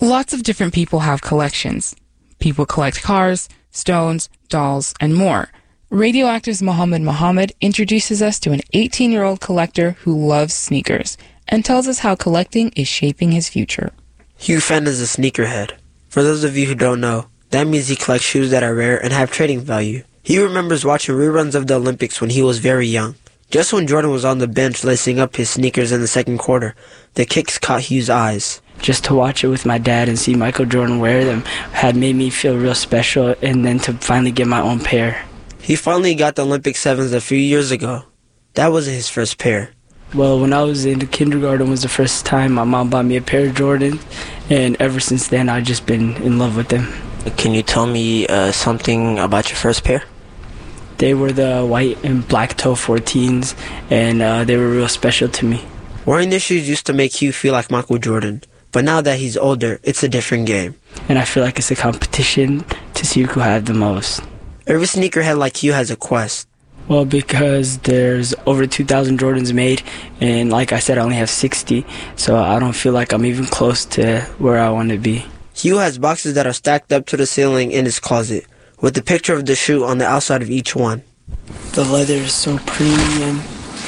Lots of different people have collections. People collect cars, stones, dolls, and more. Radioactive's Muhammad introduces us to an 18-year-old collector who loves sneakers and tells us how collecting is shaping his future. Hugh Fenn is a sneakerhead. For those of you who don't know, that means he collects shoes that are rare and have trading value. He remembers watching reruns of the Olympics when he was very young. Just when Jordan was on the bench lacing up his sneakers in the second quarter, the kicks caught Hugh's eyes. Just to watch it with my dad and see Michael Jordan wear them had made me feel real special, and then to finally get my own pair. He finally got the Olympic 7s a few years ago. That wasn't his first pair. Well, when I was in kindergarten was the first time my mom bought me a pair of Jordans, and ever since then I've just been in love with them. Can you tell me something about your first pair? They were the white and black toe 14s, and they were real special to me. Wearing their shoes used to make Hugh feel like Michael Jordan, but now that he's older, it's a different game. And I feel like it's a competition to see who had the most. Every sneakerhead like Hugh has a quest. Well, because there's over 2,000 Jordans made, and like I said, I only have 60, so I don't feel like I'm even close to where I want to be. Hugh has boxes that are stacked up to the ceiling in his closet, with the picture of the shoe on the outside of each one. The leather is so premium,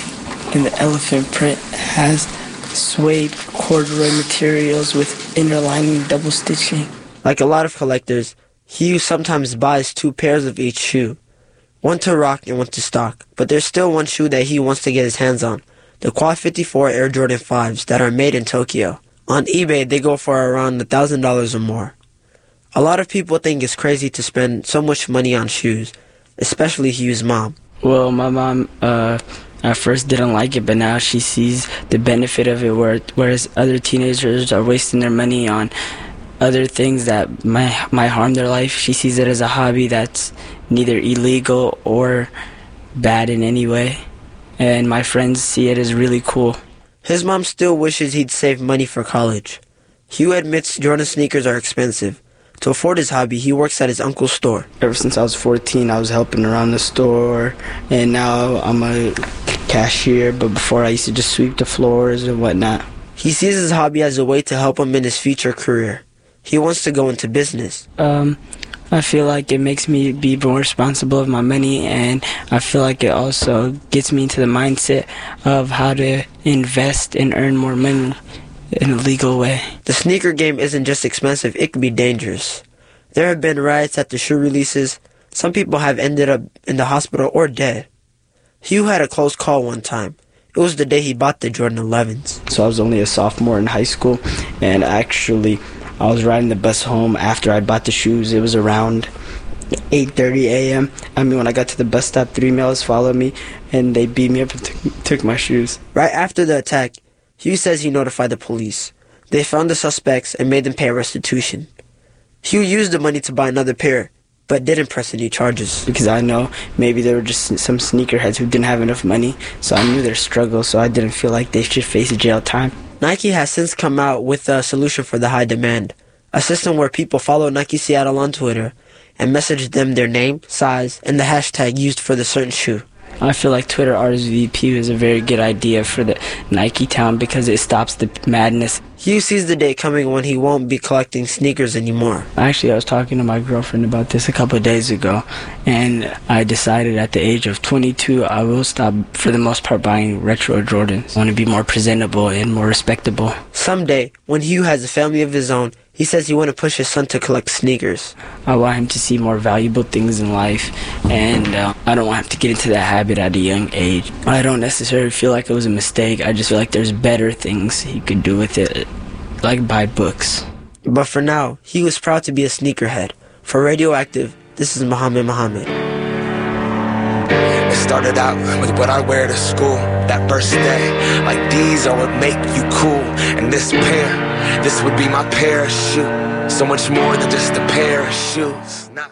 and the elephant print has suede corduroy materials with inner lining double stitching. Like a lot of collectors, Hugh sometimes buys 2 pairs of each shoe, one to rock and one to stock. But there's still one shoe that he wants to get his hands on, the Quad 54 Air Jordan 5s that are made in Tokyo. On eBay, they go for around $1,000 or more. A lot of people think it's crazy to spend so much money on shoes, especially Hugh's mom. Well, my mom at first didn't like it, but now she sees the benefit of it, whereas other teenagers are wasting their money on other things that might harm their life. She sees it as a hobby that's neither illegal or bad in any way, and my friends see it as really cool. His mom still wishes he'd save money for college. Hugh admits Jordan sneakers are expensive. To afford his hobby, he works at his uncle's store. Ever since I was 14, I was helping around the store, and now I'm a cashier, but before I used to just sweep the floors and whatnot. He sees his hobby as a way to help him in his future career. He wants to go into business. I feel like it makes me be more responsible of my money, and I feel like it also gets me into the mindset of how to invest and earn more money in a legal way. The sneaker game isn't just expensive, it can be dangerous. There have been riots at the shoe releases. Some people have ended up in the hospital or dead. Hugh had a close call one time. It was the day he bought the Jordan 11s. So I was only a sophomore in high school, and actually I was riding the bus home after I bought the shoes. It was around 8:30 a.m. I mean, when I got to the bus stop, 3 males followed me, and they beat me up and took my shoes. Right after the attack, Hugh says he notified the police. They found the suspects and made them pay restitution. Hugh used the money to buy another pair, but didn't press any charges. Because I know maybe they were just some sneakerheads who didn't have enough money, so I knew their struggle, so I didn't feel like they should face jail time. Nike has since come out with a solution for the high demand, a system where people follow Nike Seattle on Twitter and message them their name, size, and the hashtag used for the certain shoe. I feel like Twitter RSVP is a very good idea for the Nike town because it stops the madness. Hugh sees the day coming when he won't be collecting sneakers anymore. Actually, I was talking to my girlfriend about this a couple of days ago, and I decided at the age of 22 I will stop, for the most part, buying retro Jordans. I want to be more presentable and more respectable. Someday, when Hugh has a family of his own, he says he wants to push his son to collect sneakers. I want him to see more valuable things in life, and I don't want him to get into that habit at a young age. I don't necessarily feel like it was a mistake. I just feel like there's better things he could do with it, like buy books. But for now, he was proud to be a sneakerhead. For Radioactive, this is Muhammad. It started out with what I wear to school that first day. Like these are what make you cool. And this pair, this would be my pair of shoes. So much more than just a pair of shoes. Nah.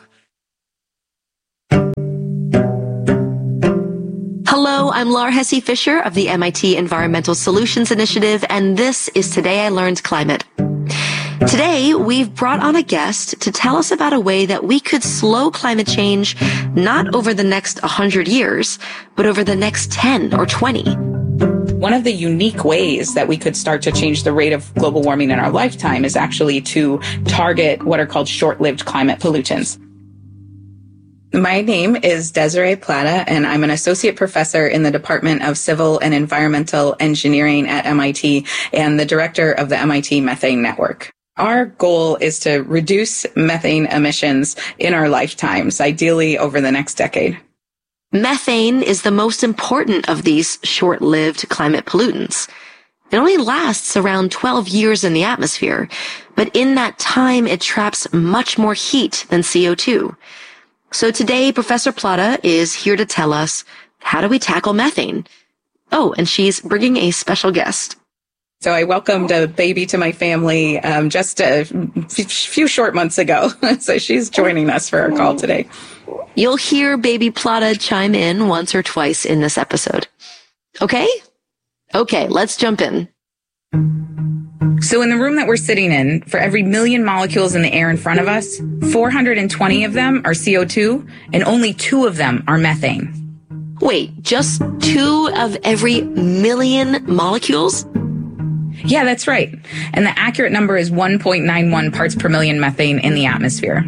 Hello, I'm Laura Hesse Fisher of the MIT Environmental Solutions Initiative, and this is Today I Learned Climate. Today, we've brought on a guest to tell us about a way that we could slow climate change not over the next 100 years, but over the next 10 or 20. One of the unique ways that we could start to change the rate of global warming in our lifetime is actually to target what are called short-lived climate pollutants. My name is Desiree Plata, and I'm an associate professor in the Department of Civil and Environmental Engineering at MIT and the director of the MIT Methane Network. Our goal is to reduce methane emissions in our lifetimes, ideally over the next decade. Methane is the most important of these short-lived climate pollutants. It only lasts around 12 years in the atmosphere, but in that time it traps much more heat than CO2. So today, Professor Plata is here to tell us, how do we tackle methane? Oh, and she's bringing a special guest. So I welcomed a baby to my family just a few short months ago. So she's joining us for our call today. You'll hear baby Plata chime in once or twice in this episode. Okay? Okay, let's jump in. So in the room that we're sitting in, for every million molecules in the air in front of us, 420 of them are CO2, and only 2 of them are methane. Wait, just 2 of every million molecules? Yeah, that's right. And the accurate number is 1.91 parts per million methane in the atmosphere.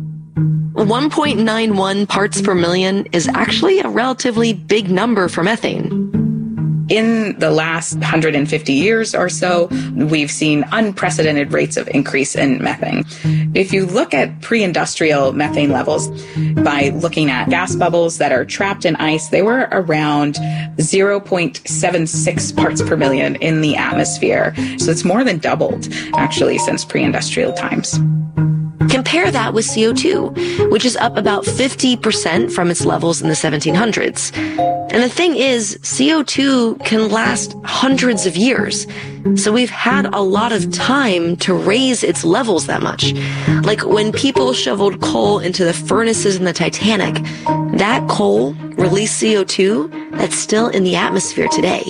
1.91 parts per million is actually a relatively big number for methane. In the last 150 years or so, we've seen unprecedented rates of increase in methane. If you look at pre-industrial methane levels, by looking at gas bubbles that are trapped in ice, they were around 0.76 parts per million in the atmosphere. So it's more than doubled, actually, since pre-industrial times. Compare that with CO2, which is up about 50% from its levels in the 1700s. And the thing is, CO2 can last hundreds of years. So we've had a lot of time to raise its levels that much. Like when people shoveled coal into the furnaces in the Titanic, that coal released CO2 that's still in the atmosphere today.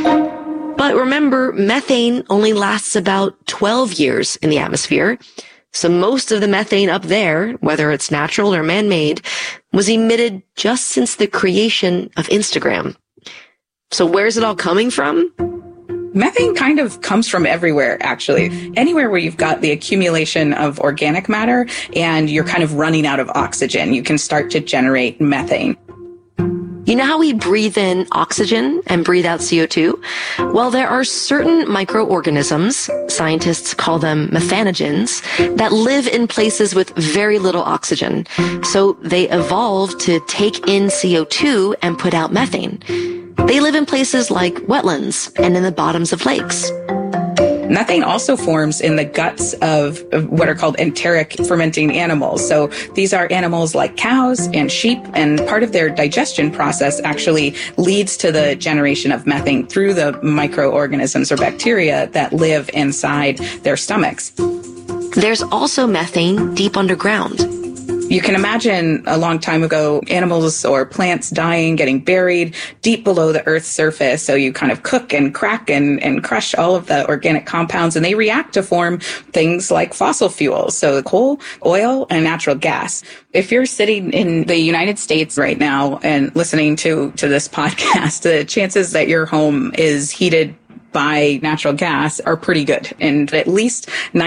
But remember, methane only lasts about 12 years in the atmosphere. So most of the methane up there, whether it's natural or man-made, was emitted just since the creation of Instagram. So where's it all coming from? Methane kind of comes from everywhere, actually. Anywhere where you've got the accumulation of organic matter and you're kind of running out of oxygen, you can start to generate methane. You know how we breathe in oxygen and breathe out CO2? Well, there are certain microorganisms, scientists call them methanogens, that live in places with very little oxygen. So they evolved to take in CO2 and put out methane. They live in places like wetlands and in the bottoms of lakes. Methane also forms in the guts of what are called enteric fermenting animals. So these are animals like cows and sheep, and part of their digestion process actually leads to the generation of methane through the microorganisms or bacteria that live inside their stomachs. There's also methane deep underground. You can imagine a long time ago, animals or plants dying, getting buried deep below the Earth's surface. So you kind of cook and crack and crush all of the organic compounds, and they react to form things like fossil fuels. So coal, oil, and natural gas. If you're sitting in the United States right now and listening to this podcast, the chances that your home is heated by natural gas are pretty good. And at least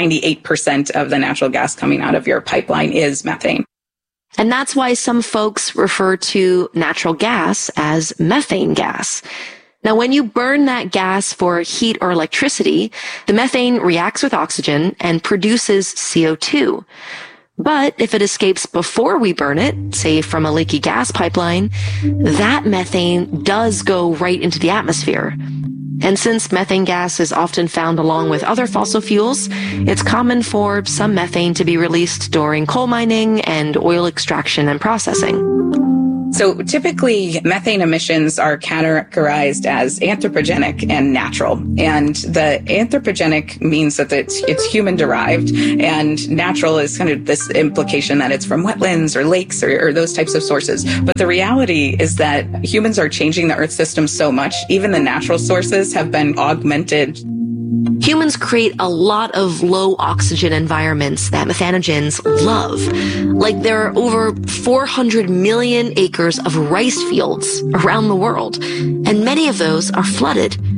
98% of the natural gas coming out of your pipeline is methane. And that's why some folks refer to natural gas as methane gas. Now, when you burn that gas for heat or electricity, the methane reacts with oxygen and produces CO2. But if it escapes before we burn it, say from a leaky gas pipeline, that methane does go right into the atmosphere. And since methane gas is often found along with other fossil fuels, it's common for some methane to be released during coal mining and oil extraction and processing. So typically, methane emissions are categorized as anthropogenic and natural. And the anthropogenic means that it's human-derived, and natural is kind of this implication that it's from wetlands or lakes or those types of sources. But the reality is that humans are changing the Earth system so much, even the natural sources have been augmented. Humans create a lot of low oxygen environments that methanogens love. Like there are over 400 million acres of rice fields around the world, and many of those are flooded.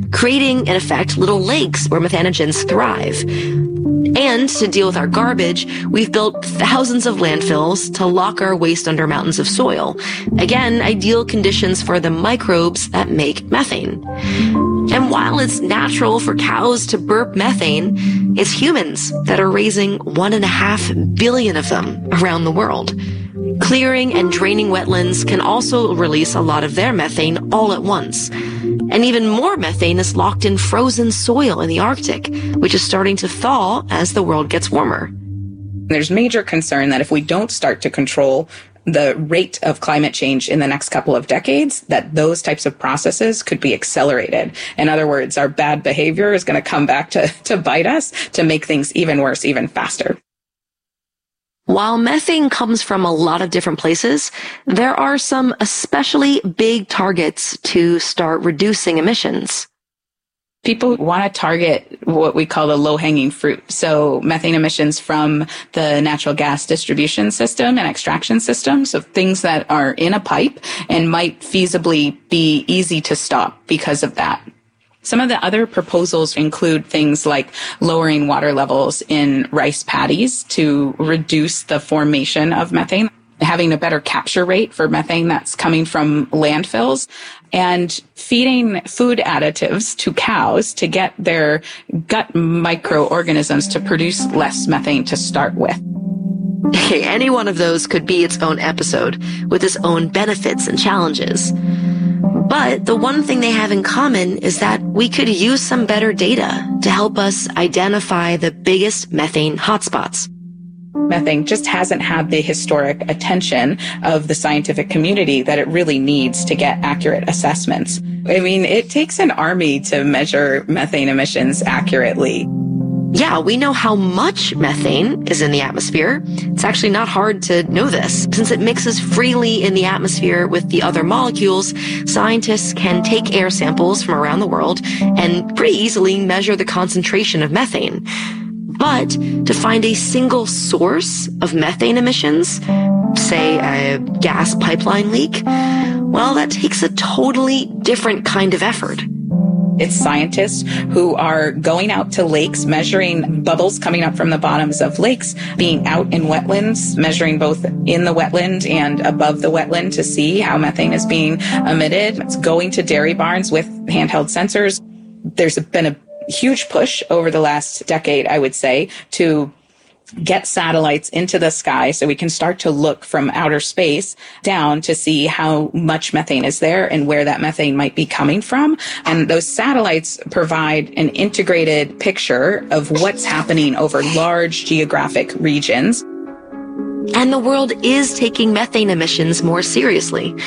creating, in effect, little lakes where methanogens thrive. And to deal with our garbage, we've built thousands of landfills to lock our waste under mountains of soil. Again, ideal conditions for the microbes that make methane. And while it's natural for cows to burp methane, it's humans that are raising 1.5 billion of them around the world. Clearing and draining wetlands can also release a lot of their methane all at once. And even more methane is locked in frozen soil in the Arctic, which is starting to thaw as the world gets warmer. There's major concern that if we don't start to control the rate of climate change in the next couple of decades, that those types of processes could be accelerated. In other words, our bad behavior is going to come back to bite us, to make things even worse, even faster. While methane comes from a lot of different places, there are some especially big targets to start reducing emissions. People want to target what we call the low-hanging fruit. So methane emissions from the natural gas distribution system and extraction system. So things that are in a pipe and might feasibly be easy to stop because of that. Some of the other proposals include things like lowering water levels in rice paddies to reduce the formation of methane, having a better capture rate for methane that's coming from landfills, and feeding food additives to cows to get their gut microorganisms to produce less methane to start with. Okay, any one of those could be its own episode with its own benefits and challenges. But the one thing they have in common is that we could use some better data to help us identify the biggest methane hotspots. Methane just hasn't had the historic attention of the scientific community that it really needs to get accurate assessments. I mean, it takes an army to measure methane emissions accurately. Yeah, we know how much methane is in the atmosphere. It's actually not hard to know this. Since it mixes freely in the atmosphere with the other molecules, scientists can take air samples from around the world and pretty easily measure the concentration of methane. But to find a single source of methane emissions, say a gas pipeline leak, well, that takes a totally different kind of effort. It's scientists who are going out to lakes, measuring bubbles coming up from the bottoms of lakes, being out in wetlands, measuring both in the wetland and above the wetland to see how methane is being emitted. It's going to dairy barns with handheld sensors. There's been a huge push over the last decade, I would say, to get satellites into the sky so we can start to look from outer space down to see how much methane is there and where that methane might be coming from. And those satellites provide an integrated picture of what's happening over large geographic regions. And the world is taking methane emissions more seriously.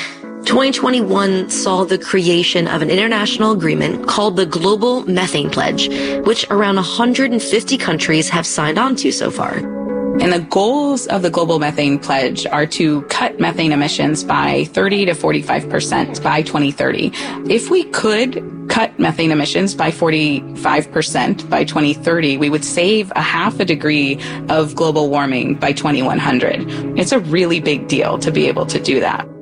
2021 saw the creation of an international agreement called the Global Methane Pledge, which around 150 countries have signed on to so far. And the goals of the Global Methane Pledge are to cut methane emissions by 30 to 45% by 2030. If we could cut methane emissions by 45% by 2030, we would save 0.5 degree of global warming by 2100. It's a really big deal to be able to do that.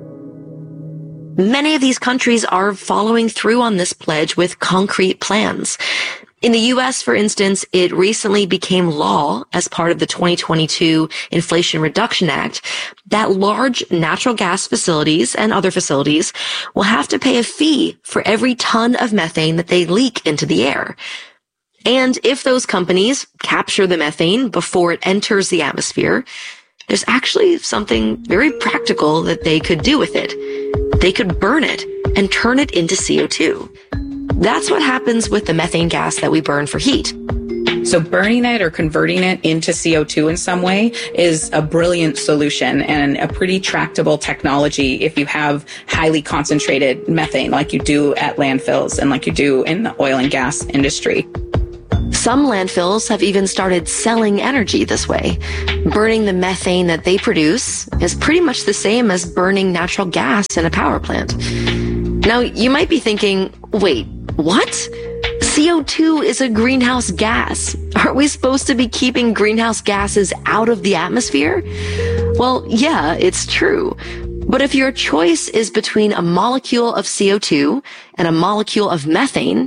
Many of these countries are following through on this pledge with concrete plans. In the U.S., for instance, it recently became law as part of the 2022 Inflation Reduction Act that large natural gas facilities and other facilities will have to pay a fee for every ton of methane that they leak into the air. And if those companies capture the methane before it enters the atmosphere, there's actually something very practical that they could do with it. They could burn it and turn it into CO2. That's what happens with the methane gas that we burn for heat. So burning it or converting it into CO2 in some way is a brilliant solution and a pretty tractable technology if you have highly concentrated methane like you do at landfills and like you do in the oil and gas industry. Some landfills have even started selling energy this way. Burning the methane that they produce is pretty much the same as burning natural gas in a power plant. Now, you might be thinking, wait, what? CO2 is a greenhouse gas. Aren't we supposed to be keeping greenhouse gases out of the atmosphere? Well, yeah, it's true. But if your choice is between a molecule of CO2 and a molecule of methane,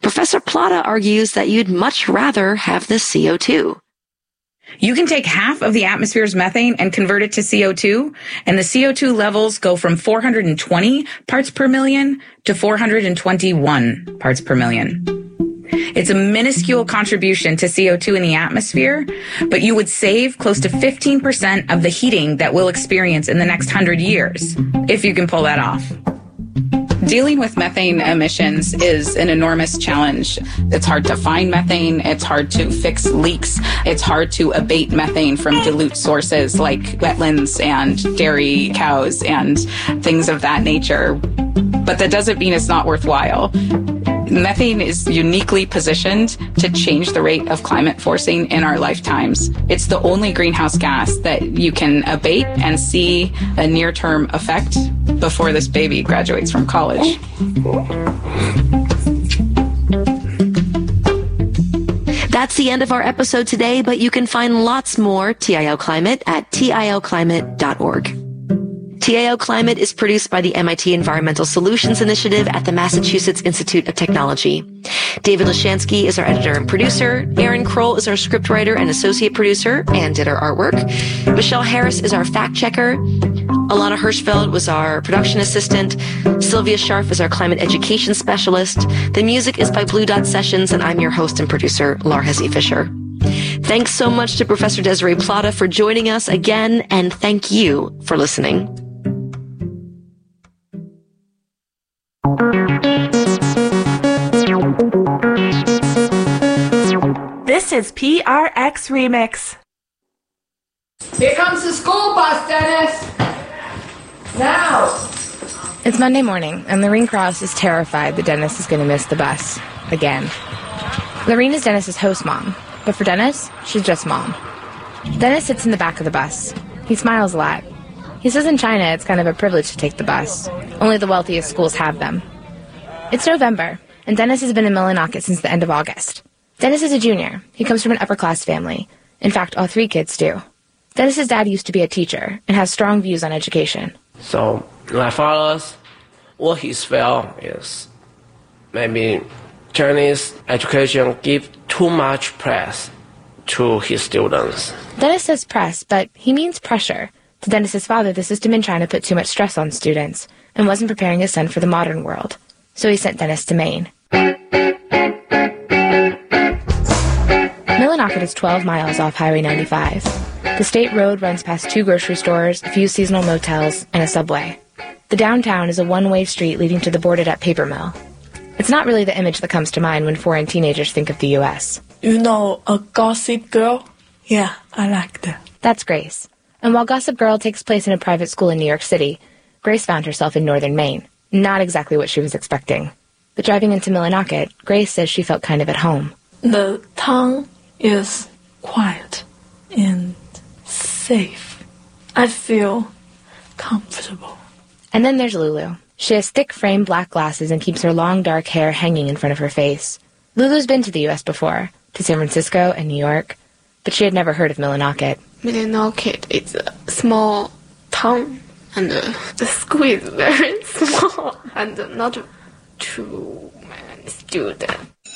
Professor Plata argues that you'd much rather have the CO2. You can take half of the atmosphere's methane and convert it to CO2, and the CO2 levels go from 420 parts per million to 421 parts per million. It's a minuscule contribution to CO2 in the atmosphere, but you would save close to 15% of the heating that we'll experience in the next 100 years, if you can pull that off. Dealing with methane emissions is an enormous challenge. It's hard to find methane. It's hard to fix leaks. It's hard to abate methane from dilute sources like wetlands and dairy cows and things of that nature. But that doesn't mean it's not worthwhile. Methane is uniquely positioned to change the rate of climate forcing in our lifetimes. It's the only greenhouse gas that you can abate and see a near-term effect before this baby graduates from college. That's the end of our episode today, but you can find lots more TIO Climate at tioclimate.org. TIO Climate is produced by the MIT Environmental Solutions Initiative at the Massachusetts Institute of Technology. David Lashansky is our editor and producer. Aaron Kroll is our scriptwriter and associate producer and did our artwork. Michelle Harris is our fact checker. Alana Hirschfeld was our production assistant. Sylvia Scharf is our climate education specialist. The music is by Blue Dot Sessions, and I'm your host and producer, Laura Hesse Fisher. Thanks so much to Professor Desiree Plata for joining us again, and thank you for listening. This is PRX Remix. Here comes the school bus, Dennis! Now! It's Monday morning, and Lorene Krause is terrified that Dennis is going to miss the bus. Again. Lorene is Dennis's host mom, but for Dennis, she's just mom. Dennis sits in the back of the bus. He smiles a lot. He says in China it's kind of a privilege to take the bus. Only the wealthiest schools have them. It's November, and Dennis has been in Millinocket since the end of August. Dennis is a junior. He comes from an upper-class family. In fact, all three kids do. Dennis's dad used to be a teacher and has strong views on education. So my father, what he felt is maybe Chinese education give too much press to his students. Dennis says press, but he means pressure. To Dennis's father, the system in China put too much stress on students and wasn't preparing his son for the modern world. So he sent Dennis to Maine. Millinocket is 12 miles off Highway 95. The state road runs past 2 grocery stores, a few seasonal motels, and a subway. The downtown is a one-way street leading to the boarded-up paper mill. It's not really the image that comes to mind when foreign teenagers think of the U.S. You know a Gossip Girl? Yeah, I like that. That's Grace. And while Gossip Girl takes place in a private school in New York City, Grace found herself in northern Maine. Not exactly what she was expecting. But driving into Millinocket, Grace says she felt kind of at home. The town is quiet and safe. I feel comfortable. And then there's Lulu. She has thick framed black glasses and keeps her long dark hair hanging in front of her face. Lulu's been to the U.S. before, to San Francisco and New York, but she had never heard of Millinocket. Millinocket is a small town, and the school is very small and not too many students.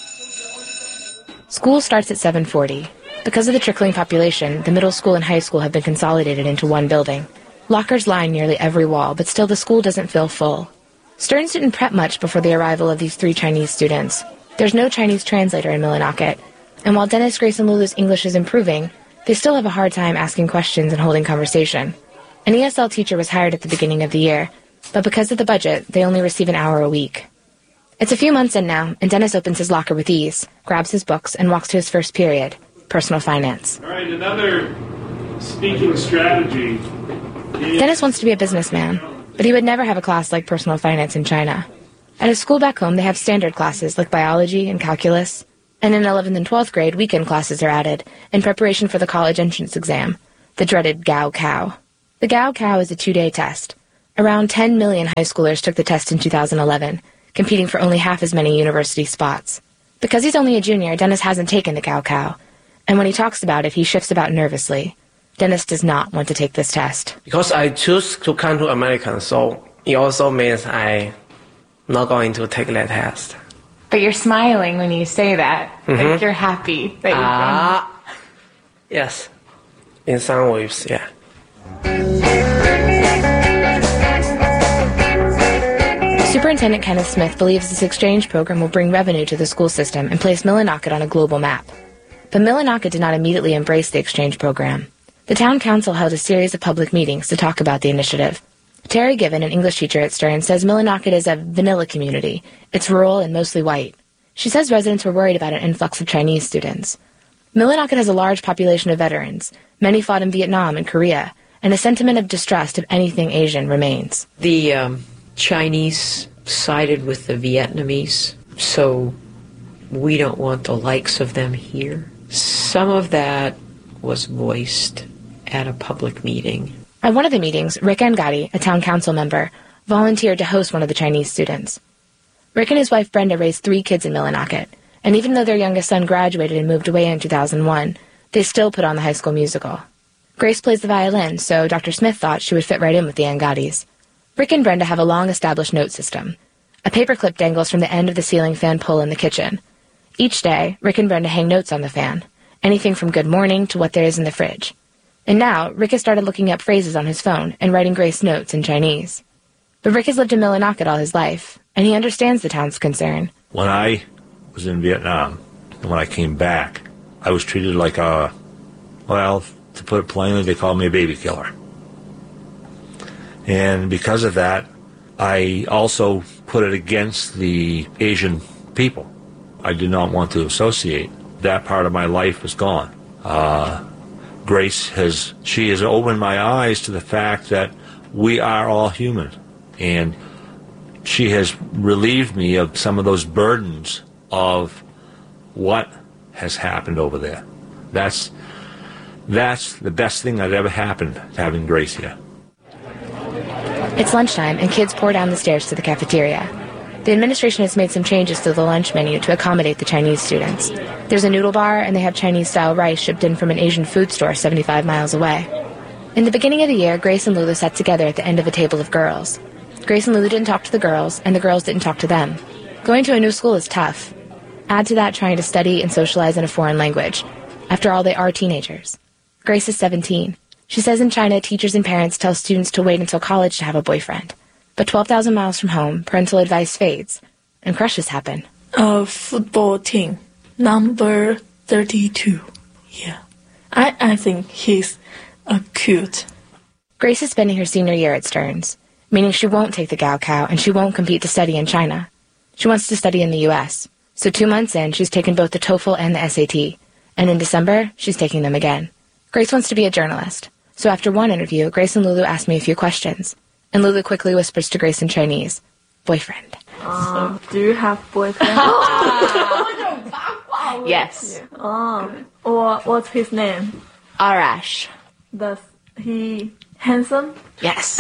School starts at 7:40. Because of the trickling population, the middle school and high school have been consolidated into one building. Lockers line nearly every wall, but still the school doesn't feel full. Stearns didn't prep much before the arrival of these 3 Chinese students. There's no Chinese translator in Millinocket, and while Dennis, Grace, and Lulu's English is improving, they still have a hard time asking questions and holding conversation. An ESL teacher was hired at the beginning of the year, but because of the budget, they only receive an hour a week. It's a few months in now, and Dennis opens his locker with ease, grabs his books, and walks to his first period, personal finance. All right, another speaking strategy. Dennis wants to be a businessman, but he would never have a class like personal finance in China. At his school back home, they have standard classes like biology and calculus, and in 11th and 12th grade, weekend classes are added in preparation for the college entrance exam, the dreaded Gaokao. The Gaokao is a 2-day test. Around 10 million high schoolers took the test in 2011, competing for only half as many university spots. Because he's only a junior, Dennis hasn't taken the Gaokao, and when he talks about it, he shifts about nervously. Dennis does not want to take this test. Because I choose to come to America, so it also means I'm not going to take that test. But you're smiling when you say that. Like you're happy that you've grown. Yes. In some ways, yeah. Superintendent Kenneth Smith believes this exchange program will bring revenue to the school system and place Millinocket on a global map. But Millinocket did not immediately embrace the exchange program. The town council held a series of public meetings to talk about the initiative. Terry Given, an English teacher at Stern, says Millinocket is a vanilla community. It's rural and mostly white. She says residents were worried about an influx of Chinese students. Millinocket has a large population of veterans. Many fought in Vietnam and Korea, and a sentiment of distrust of anything Asian remains. The Chinese sided with the Vietnamese, so we don't want the likes of them here. Some of that was voiced at a public meeting. At one of the meetings, Rick Angadi, a town council member, volunteered to host one of the Chinese students. Rick and his wife Brenda raised 3 kids in Millinocket, and even though their youngest son graduated and moved away in 2001, they still put on the high school musical. Grace plays the violin, so Dr. Smith thought she would fit right in with the Angadis. Rick and Brenda have a long-established note system. A paperclip dangles from the end of the ceiling fan pole in the kitchen. Each day, Rick and Brenda hang notes on the fan, anything from good morning to what there is in the fridge. And now, Rick has started looking up phrases on his phone and writing Grace notes in Chinese. But Rick has lived in Millinocket all his life, and he understands the town's concern. When I was in Vietnam, and when I came back, I was treated like a, well, to put it plainly, they called me a baby killer. And because of that, I also put it against the Asian people. I did not want to associate. That part of my life was gone. Grace has opened my eyes to the fact that we are all human. And she has relieved me of some of those burdens of what has happened over there. That's the best thing that ever happened, having Grace here. It's lunchtime, and kids pour down the stairs to the cafeteria. The administration has made some changes to the lunch menu to accommodate the Chinese students. There's a noodle bar, and they have Chinese-style rice shipped in from an Asian food store 75 miles away. In the beginning of the year, Grace and Lulu sat together at the end of a table of girls. Grace and Lulu didn't talk to the girls, and the girls didn't talk to them. Going to a new school is tough. Add to that trying to study and socialize in a foreign language. After all, they are teenagers. Grace is 17. She says in China, teachers and parents tell students to wait until college to have a boyfriend. But 12,000 miles from home, parental advice fades, and crushes happen. A football team, number 32. Yeah. I think he's cute. Grace is spending her senior year at Stearns, meaning she won't take the Gaokao and she won't compete to study in China. She wants to study in the U.S., so 2 months in, she's taken both the TOEFL and the SAT, and in December, she's taking them again. Grace wants to be a journalist, so after one interview, Grace and Lulu ask me a few questions. And Lulu quickly whispers to Grace in Chinese, boyfriend. Do you have boyfriend? Yes. Or what's his name? Arash. Does he handsome? Yes.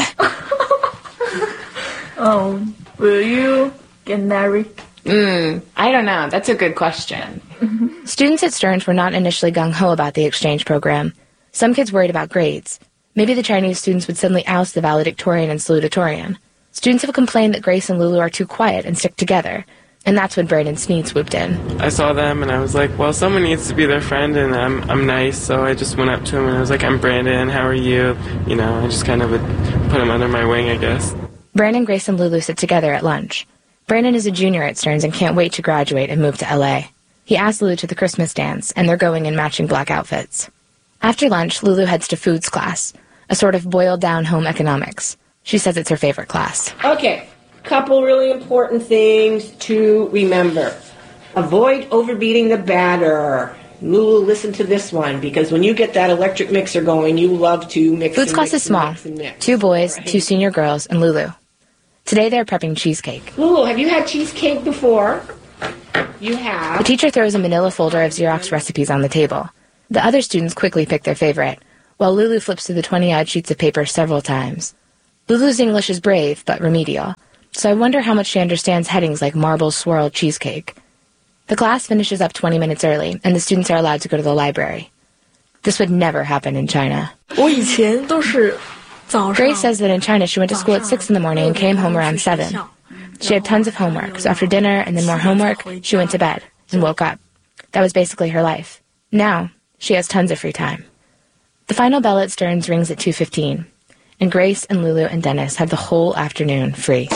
Will you get married? I don't know. That's a good question. Students at Stearns were not initially gung-ho about the exchange program. Some kids worried about grades. Maybe the Chinese students would suddenly oust the valedictorian and salutatorian. Students have complained that Grace and Lulu are too quiet and stick together, and that's when Brandon Sneed swooped in. I saw them and I was like, well, someone needs to be their friend, and I'm nice, so I just went up to him and I was like, I'm Brandon, how are you? You know, I just kind of would put him under my wing, I guess. Brandon, Grace, and Lulu sit together at lunch. Brandon is a junior at Stearns and can't wait to graduate and move to L.A. He asked Lulu to the Christmas dance, and they're going in matching black outfits. After lunch, Lulu heads to foods class, a sort of boiled-down home economics. She says it's her favorite class. Okay, couple really important things to remember. Avoid overbeating the batter. Lulu, listen to this one, because when you get that electric mixer going, you love to mix. Foods class is small. 2 boys, 2 senior girls, and Lulu. Today they're prepping cheesecake. Lulu, have you had cheesecake before? You have. The teacher throws a manila folder of Xerox recipes on the table. The other students quickly pick their favorite, while Lulu flips through the 20-odd sheets of paper several times. Lulu's English is brave, but remedial, so I wonder how much she understands headings like marble swirled cheesecake. The class finishes up 20 minutes early, and the students are allowed to go to the library. This would never happen in China. Grace says that in China she went to school at 6 in the morning and came home around 7. She had tons of homework, so after dinner and then more homework, she went to bed and woke up. That was basically her life. Now, she has tons of free time. The final bell at Stearns rings at 2:15, and Grace and Lulu and Dennis have the whole afternoon free.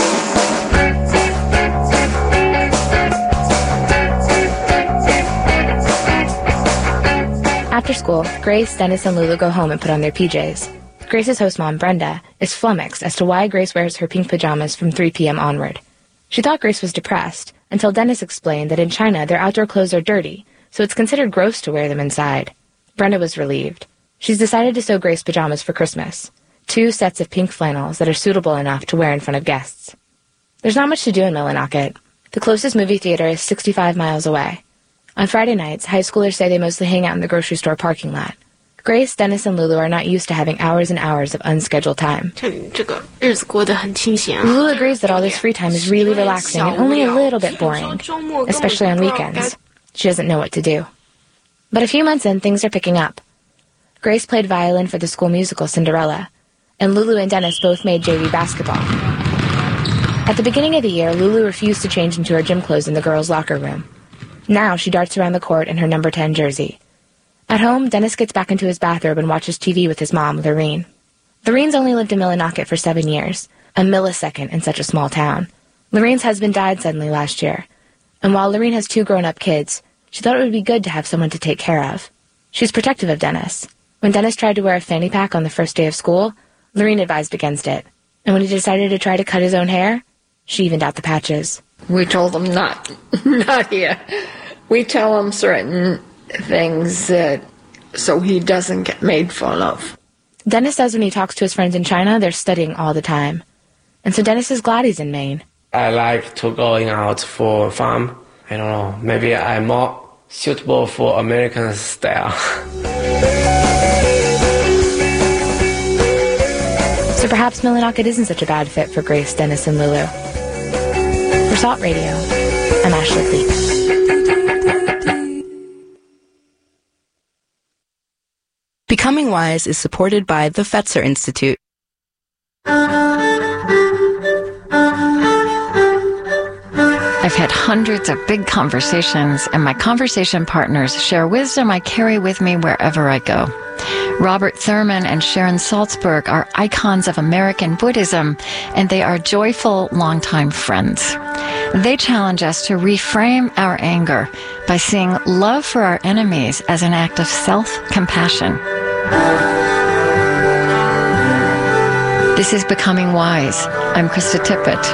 After school, Grace, Dennis, and Lulu go home and put on their PJs. Grace's host mom, Brenda, is flummoxed as to why Grace wears her pink pajamas from 3 p.m. onward. She thought Grace was depressed, until Dennis explained that in China their outdoor clothes are dirty, so it's considered gross to wear them inside. Brenda was relieved. She's decided to sew Grace pajamas for Christmas. 2 sets of pink flannels that are suitable enough to wear in front of guests. There's not much to do in Millinocket. The closest movie theater is 65 miles away. On Friday nights, high schoolers say they mostly hang out in the grocery store parking lot. Grace, Dennis, and Lulu are not used to having hours and hours of unscheduled time. Lulu agrees that all this free time is really relaxing and only a little bit boring, especially on weekends. She doesn't know what to do. But a few months in, things are picking up. Grace played violin for the school musical Cinderella, and Lulu and Dennis both made JV basketball. At the beginning of the year, Lulu refused to change into her gym clothes in the girls' locker room. Now she darts around the court in her number 10 jersey. At home, Dennis gets back into his bathrobe and watches TV with his mom, Lorene. Lorene's only lived in Millinocket for 7 years, a millisecond in such a small town. Lorene's husband died suddenly last year, and while Lorene has 2 grown-up kids, she thought it would be good to have someone to take care of. She's protective of Dennis. When Dennis tried to wear a fanny pack on the first day of school, Lorene advised against it. And when he decided to try to cut his own hair, she evened out the patches. We told him not here. We tell him certain things so he doesn't get made fun of. Dennis says when he talks to his friends in China, they're studying all the time. And so Dennis is glad he's in Maine. I like to going out for fun. I don't know, maybe I'm more suitable for American style. So perhaps Millinocket isn't such a bad fit for Grace, Dennis, and Lulu. For Salt Radio, I'm Ashley Cleek. Becoming Wise is supported by the Fetzer Institute. I've had hundreds of big conversations, and my conversation partners share wisdom I carry with me wherever I go. Robert Thurman and Sharon Salzberg are icons of American Buddhism, and they are joyful, longtime friends. They challenge us to reframe our anger by seeing love for our enemies as an act of self-compassion. This is Becoming Wise. I'm Krista Tippett.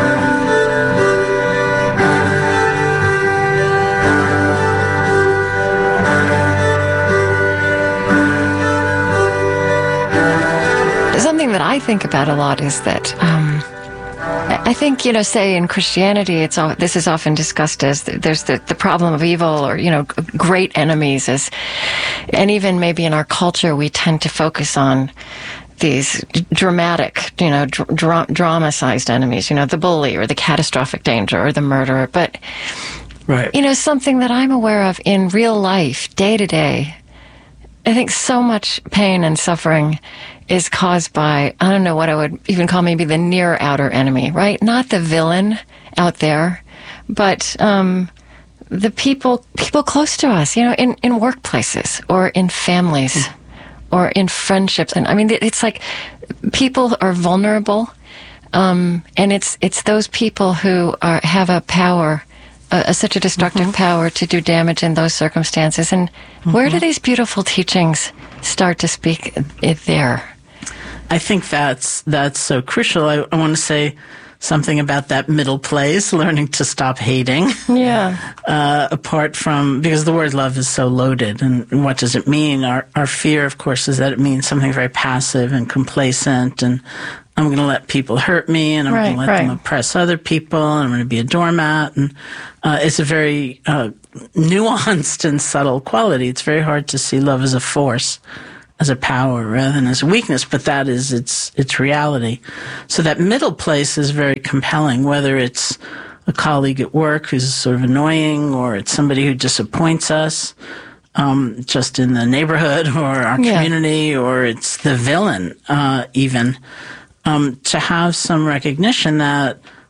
Something that I think about a lot is that I think, say in Christianity, this is often discussed as there's the problem of evil or, great enemies, and even maybe in our culture we tend to focus on these dramatic, drama-sized enemies, the bully or the catastrophic danger or the murderer. But, right. Something that I'm aware of in real life, day to day, I think so much pain and suffering is caused by, I don't know what I would even call maybe the near outer enemy, right? Not the villain out there, but the people close to us, in workplaces or in families or in friendships. And I mean, it's like people are vulnerable, and it's those people who have a power, such a destructive power to do damage in those circumstances. And where do these beautiful teachings start to speak there? I think that's so crucial. I want to say something about that middle place, learning to stop hating. Yeah. Apart from, because the word love is so loaded, and what does it mean? Our fear, of course, is that it means something very passive and complacent, and I'm going to let people hurt me, and I'm going to let them oppress other people, and I'm going to be a doormat. And it's a very nuanced and subtle quality. It's very hard to see love as a force, as a power rather than as a weakness, but that is its reality. So that middle place is very compelling, whether it's a colleague at work who's sort of annoying, or it's somebody who disappoints us, just in the neighborhood or our community, or it's the villain, even. To have some recognition that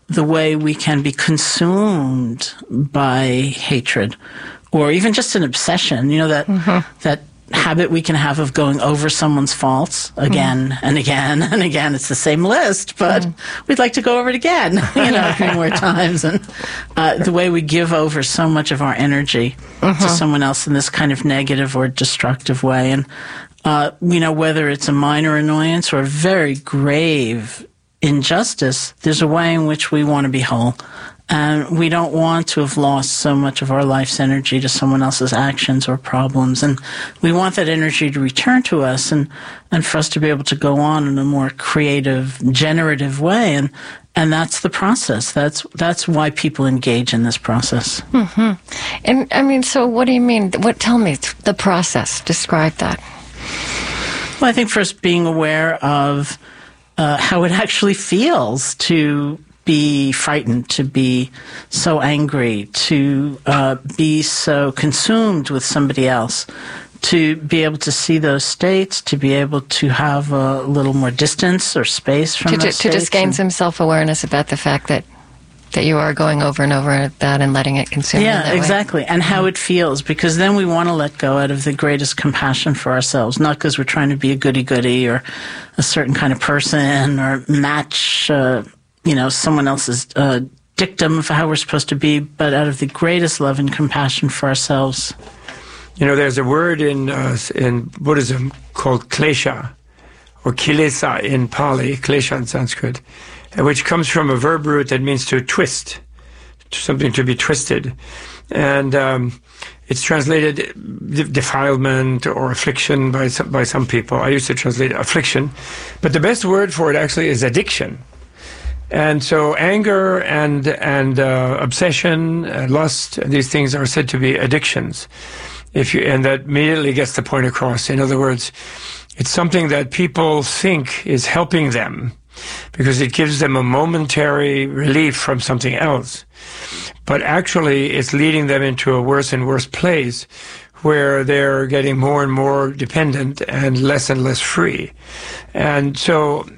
the way we can be consumed by hatred or even just an obsession, that habit we can have of going over someone's faults again and again and again. It's the same list, but we'd like to go over it again, a few more times. And the way we give over so much of our energy to someone else in this kind of negative or destructive way. And, whether it's a minor annoyance or a very grave injustice, there's a way in which we want to be whole. And we don't want to have lost so much of our life's energy to someone else's actions or problems. And we want that energy to return to us and for us to be able to go on in a more creative, generative way. And that's the process. That's why people engage in this process. And I mean, so what do you mean? Tell me the process. Describe that. Well, I think first being aware of how it actually feels to be frightened, to be so angry, to be so consumed with somebody else, to be able to see those states, to be able to have a little more distance or space from those states. To just gain some self-awareness about the fact that you are going over and over that and letting it consume you that exactly. way. And how it feels, because then we want to let go out of the greatest compassion for ourselves, not because we're trying to be a goody-goody or a certain kind of person or match someone else's dictum of how we're supposed to be, but out of the greatest love and compassion for ourselves. There's a word in Buddhism called klesha, or kilesa in Pali, klesha in Sanskrit, which comes from a verb root that means to twist, something to be twisted. And it's translated defilement or affliction by some people. I used to translate affliction. But the best word for it actually is addiction. And so anger and obsession, lust, these things are said to be addictions. And that immediately gets the point across. In other words, it's something that people think is helping them because it gives them a momentary relief from something else. But actually, it's leading them into a worse and worse place where they're getting more and more dependent and less free. And so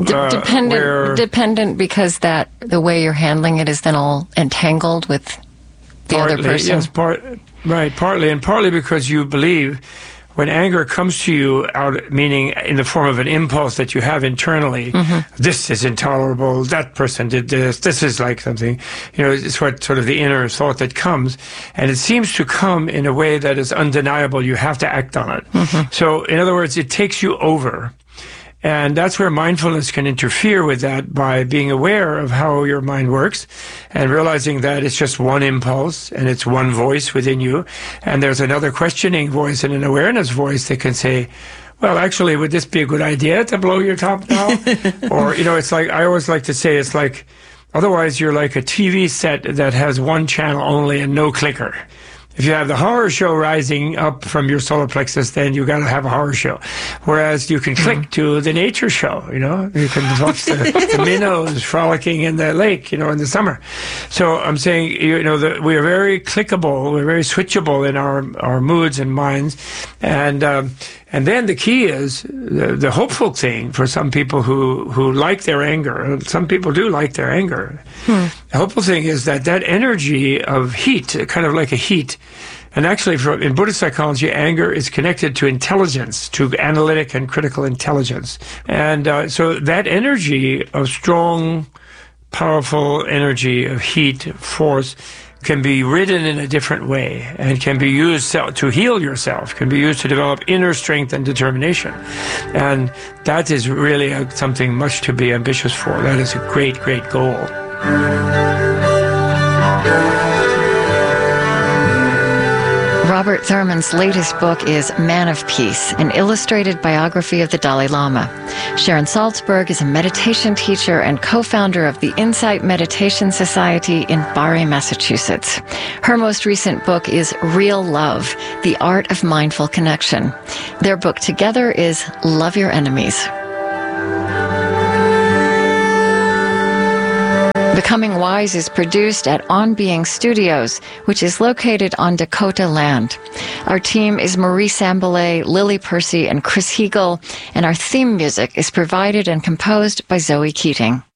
dependent because that the way you're handling it is then all entangled with the other person. Yes, partly, and partly because you believe when anger comes to you out, meaning in the form of an impulse that you have internally, this is intolerable, that person did this is like something, it's what sort of the inner thought that comes, and it seems to come in a way that is undeniable. You have to act on it. So, in other words, it takes you over. And that's where mindfulness can interfere with that by being aware of how your mind works and realizing that it's just one impulse and it's one voice within you. And there's another questioning voice and an awareness voice that can say, well, actually, would this be a good idea to blow your top now? Or, it's like, I always like to say, it's like, otherwise you're like a TV set that has one channel only and no clicker. If you have the horror show rising up from your solar plexus, then you got to have a horror show. Whereas you can click to the nature show, you can watch the minnows frolicking in the lake, in the summer. So I'm saying, that we are very clickable, we're very switchable in our moods and minds. And then the key is the hopeful thing for some people who like their anger. Some people do like their anger. The hopeful thing is that energy of heat, kind of like a heat, and actually in Buddhist psychology, anger is connected to intelligence, to analytic and critical intelligence. And so that energy of strong, powerful energy of heat, force, can be ridden in a different way and can be used to heal yourself, can be used to develop inner strength and determination. And that is really something much to be ambitious for. That is a great, great goal. Robert Thurman's latest book is Man of Peace, an illustrated biography of the Dalai Lama. Sharon Salzberg is a meditation teacher and co-founder of the Insight Meditation Society in Barre, Massachusetts. Her most recent book is Real Love, The Art of Mindful Connection. Their book together is Love Your Enemies. Becoming Wise is produced at On Being Studios, which is located on Dakota land. Our team is Marie Sambalay, Lily Percy, and Chris Heagle, and our theme music is provided and composed by Zoe Keating.